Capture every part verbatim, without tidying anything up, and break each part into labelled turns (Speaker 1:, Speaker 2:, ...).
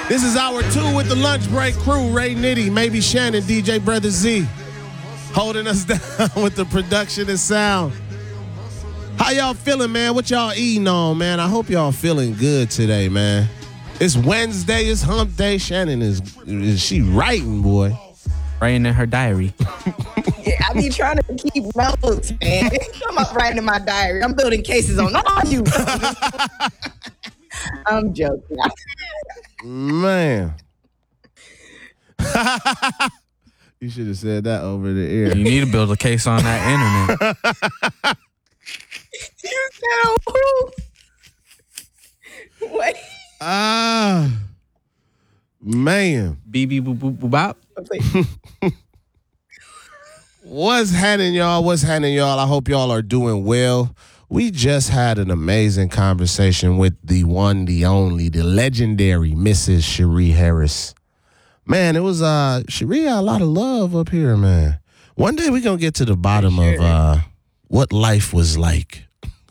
Speaker 1: This is hour two with the lunch break crew. Ray Nitty, maybe Shannon, D J Brother Z, holding us down with the production and sound. How y'all feeling, man? What y'all eating on, man? I hope y'all feeling good today, man. It's Wednesday. It's hump day. Shannon is, is she writing, boy?
Speaker 2: Writing in her diary.
Speaker 3: Yeah, I be trying to keep notes, man. I'm not writing in my diary. I'm building cases on all you. I'm joking.
Speaker 1: Man. You should have said that over the air.
Speaker 2: You need to build a case on that internet.
Speaker 3: You know who? Wait.
Speaker 1: Ah, man.
Speaker 2: Beep, beep, boop, boop, boop, bop.
Speaker 1: What's happening, y'all? What's happening, y'all? I hope y'all are doing well. We just had an amazing conversation with the one, the only, the legendary Missus Cherie Harris. Man, it was, uh, Cherie got a lot of love up here, man. One day we're going to get to the bottom sure. of uh, what life was like.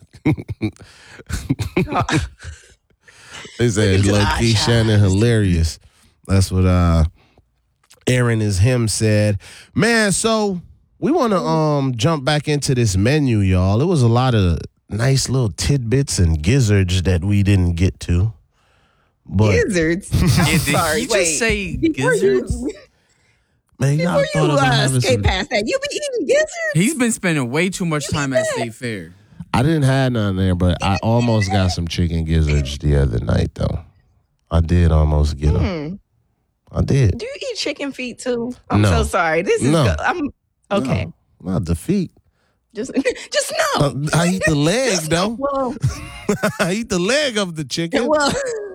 Speaker 1: They say it's low-key Shannon hilarious. That's what uh, Aaron is him said. Man, so we want to um jump back into this menu, y'all. It was a lot of nice little tidbits and gizzards that we didn't get to. But
Speaker 3: gizzards?
Speaker 2: Yeah, did
Speaker 3: sorry,
Speaker 2: he
Speaker 3: wait.
Speaker 2: just say gizzards?
Speaker 3: You,
Speaker 1: man,
Speaker 3: before you uh, skate some... past that, you be eating gizzards?
Speaker 2: He's been spending way too much you time at State Fair.
Speaker 1: I didn't have none there, but I almost got some chicken gizzards the other night, though. I did almost get them. Mm. I did.
Speaker 3: Do you eat chicken feet, too? I'm
Speaker 1: no.
Speaker 3: so sorry. This is
Speaker 1: no.
Speaker 3: Go- I'm okay.
Speaker 1: No, not the feet.
Speaker 3: Just, just no.
Speaker 1: Uh, I eat the leg,
Speaker 3: just,
Speaker 1: though.
Speaker 3: Well,
Speaker 1: I eat the leg of the chicken.
Speaker 3: Well,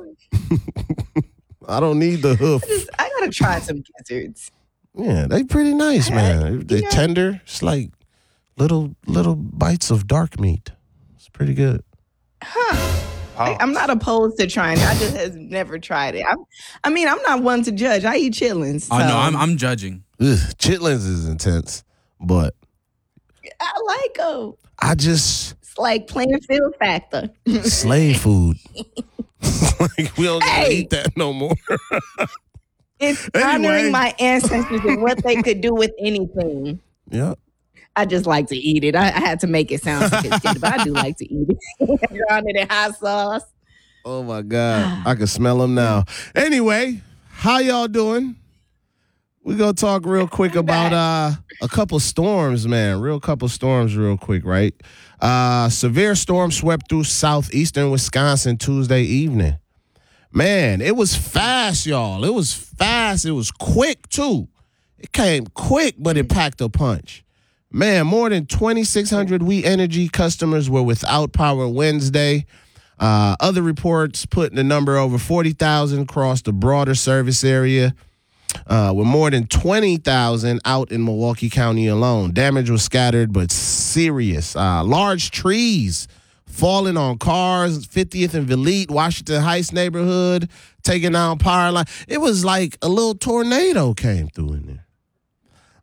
Speaker 1: I don't need the hoof.
Speaker 3: I, just, I gotta try some gizzards.
Speaker 1: Yeah, they pretty nice, man. They
Speaker 3: yeah.
Speaker 1: tender. It's like little little bites of dark meat. It's pretty good.
Speaker 3: Huh. I, I'm not opposed to trying it. I just have never tried it. I, I mean, I'm not one to judge. I eat chitlins. So.
Speaker 2: Oh, no, I'm, I'm judging.
Speaker 1: Ugh, chitlins is intense, but
Speaker 3: I like them.
Speaker 1: I just...
Speaker 3: It's like playing field factor.
Speaker 1: Slave food. Like, we don't
Speaker 3: hey.
Speaker 1: eat that no more.
Speaker 3: It's
Speaker 1: anyway.
Speaker 3: honoring my ancestors and what they could do with anything.
Speaker 1: Yeah.
Speaker 3: I just like to eat it. I, I had to make it sound sophisticated, but I do like to eat it. Drown it in hot sauce.
Speaker 1: Oh, my God. I can smell them now. Anyway, how y'all doing? We're going to talk real quick about uh, a couple storms, man. Real couple storms real quick, right? Uh, severe storm swept through southeastern Wisconsin Tuesday evening. Man, it was fast, y'all. It was fast. It was quick, too. It came quick, but it packed a punch. Man, more than twenty-six hundred We Energy customers were without power Wednesday. Uh, other reports put the number over forty thousand across the broader service area, uh, with more than twenty thousand out in Milwaukee County alone. Damage was scattered but serious. Uh, large trees falling on cars, fiftieth and Valete, Washington Heights neighborhood, taking down power line. It was like a little tornado came through in there.